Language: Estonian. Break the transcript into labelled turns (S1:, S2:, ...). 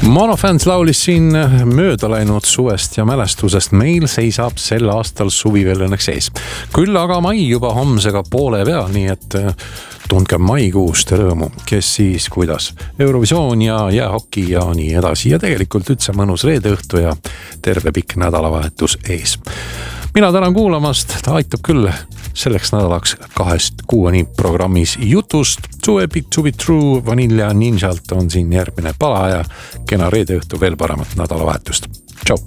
S1: Monofans laulis siin mööda läinud suvest ja mälestusest. Meil seisab sel aastal suvi veel õnneks ees. Küll aga mai juba homsega poole peal, nii et tundke maikuust rõõmu, kes siis kuidas. Eurovisioon ja jäähoki ja nii edasi ja tegelikult üldse mõnus reede õhtu ja terve pikk nädalavahetus ees. Mina tänan kuulamast, ta aitab küll selleks nädalaks 2-6 programmis jutust. Too Epic to be True Vanilla Ninjalt on siin järgmine pala ja kena reede õhtu veel paremat nädalavahetust. Tšau!